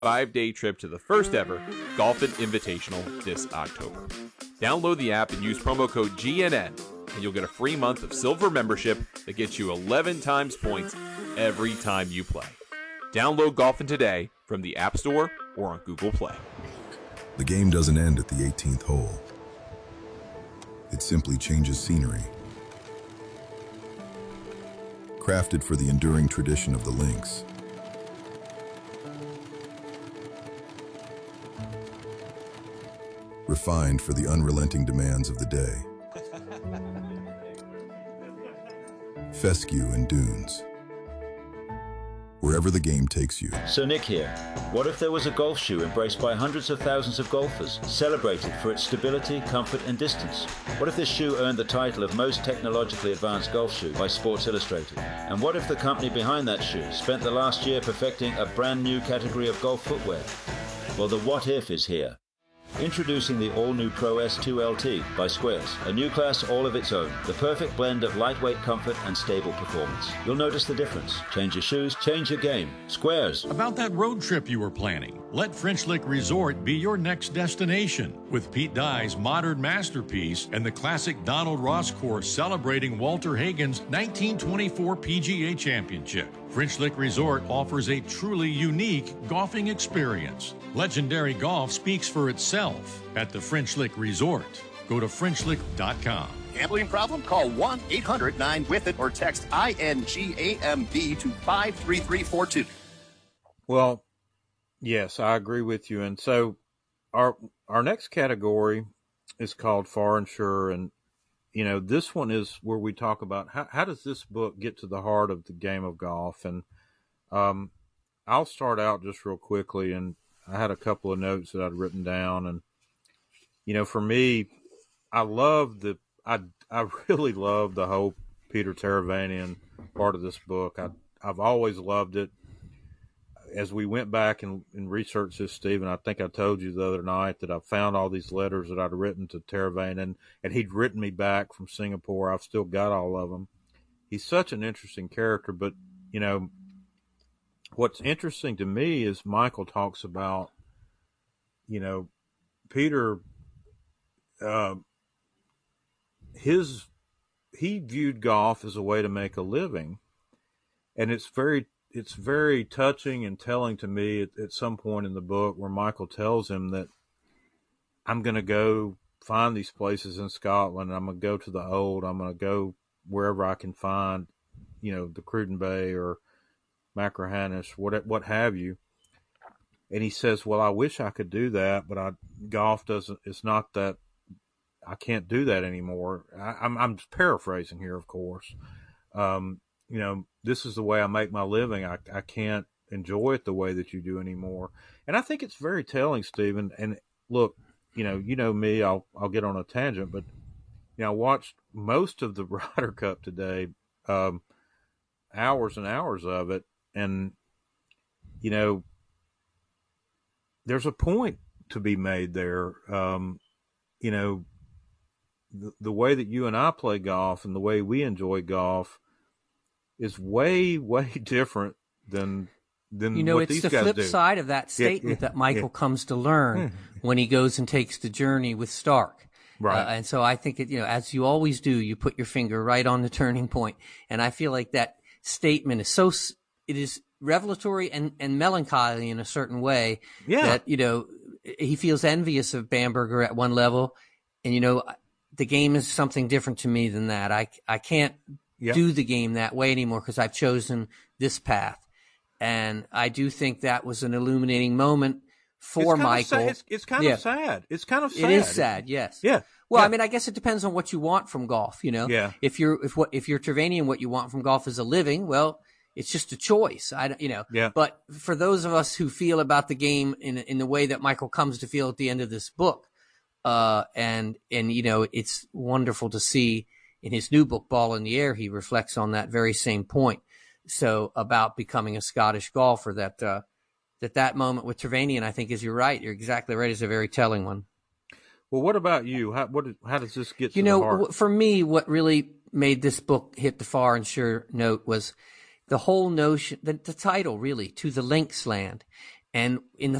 5-day trip to the first ever Golfin' Invitational this October. Download the app and use promo code GNN, and you'll get a free month of silver membership that gets you 11 times points every time you play. Download Golfin' today from the App Store or on Google Play. The game doesn't end at the 18th hole. It simply changes scenery. Crafted for the enduring tradition of the links. Refined for the unrelenting demands of the day. Fescue and dunes. Wherever the game takes you. So Nick here. What if there was a golf shoe embraced by hundreds of thousands of golfers, celebrated for its stability, comfort and distance? What if this shoe earned the title of most technologically advanced golf shoe by Sports Illustrated? And what if the company behind that shoe spent the last year perfecting a brand new category of golf footwear? Well, the what if is here. Introducing the all-new Pro S2 LT by Squares, a new class all of its own, the perfect blend of lightweight comfort and stable performance. You'll notice the difference. Change your shoes, change your game. Squares. About that road trip you were planning, let French Lick Resort be your next destination. With Pete Dye's modern masterpiece and the classic Donald Ross course celebrating Walter Hagen's 1924 PGA Championship. French Lick Resort offers a truly unique golfing experience. Legendary golf speaks for itself at the French Lick Resort. Go to FrenchLick.com. Gambling problem? Call 1-800-9-WITH-IT or text INGAMB to 53342. Well, yes, I agree with you. And so our next category is called Far and Sure. And, you know, this one is where we talk about how does this book get to the heart of the game of golf? And I'll start out just real quickly. And I had a couple of notes that I'd written down. And, you know, for me, I really love the whole Peter Teravanian part of this book. I've always loved it. As we went back and researched this, Stephen, I think I told you the other night that I found all these letters that I'd written to Teravanian, and he'd written me back from Singapore. I've still got all of them. He's such an interesting character, but, you know, what's interesting to me is Michael talks about, you know, Peter, he viewed golf as a way to make a living, and it's very touching and telling to me at some point in the book where Michael tells him that I'm going to go find these places in Scotland. I'm going to go to the Old. I'm going to go wherever I can find, you know, the Cruden Bay or Machrihanish, what have you. And he says, well, I wish I could do that, but golf doesn't, it's not that I can't do that anymore. I'm paraphrasing here, of course. You know, this is the way I make my living. I can't enjoy it the way that you do anymore. And I think it's very telling, Stephen. And look, you know me, I'll get on a tangent, but, you know, I watched most of the Ryder Cup today, hours and hours of it. And, you know, there's a point to be made there. You know, the way that you and I play golf and the way we enjoy golf is way, way different than you know, what it's these the guys flip do. side of that statement that Michael comes to learn when he goes and takes the journey with Stark. Right. And so I think you know, as you always do, you put your finger right on the turning point. And I feel like that statement is it is revelatory and melancholy in a certain way. Yeah. That, you know, he feels envious of Bamberger at one level. And, you know, the game is something different to me than that. I can't do the game that way anymore because I've chosen this path. And I do think that was an illuminating moment for Michael. It's kind of sad. It's kind of sad. It is sad, yes. Yeah. Well, I mean, I guess it depends on what you want from golf, you know? Yeah. If you're Teravanian, what you want from golf is a living, well, it's just a choice. Yeah. But for those of us who feel about the game in the way that Michael comes to feel at the end of this book, and you know, it's wonderful to see in his new book, Ball in the Air, he reflects on that very same point. So about becoming a Scottish golfer, that moment with Teravanian, I think, is you're right. You're exactly right. Is a very telling one. Well, what about you? How does this get to the heart? For me, what really made this book hit the far and sure note was the whole notion, the title really, To the Links Land. And in the